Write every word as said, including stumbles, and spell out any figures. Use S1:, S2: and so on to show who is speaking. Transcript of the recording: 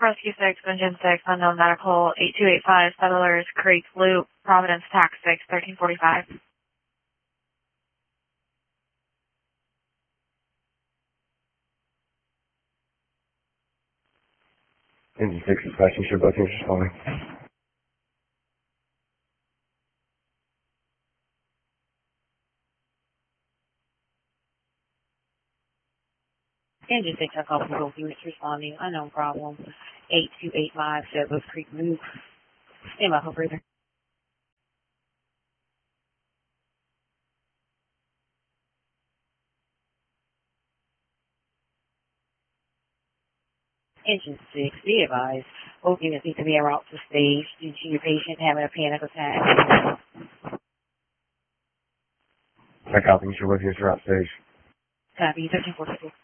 S1: Rescue six, Engine six, Unknown Medical, eight two eight five, Settlers Creek Loop, Providence Tax six, thirteen forty-five.
S2: Engine six is flashing, sure both units responding.
S3: Engine six, I call from both units responding. Unknown problem. eight two eight five, Settlers Creek Loop. Stand by, operator. Engine six, be advised. Both units need to be en route to stage due to your patient having a panic attack.
S2: Check out, making sure both units are outstage.
S3: Copy, thirteen forty-six.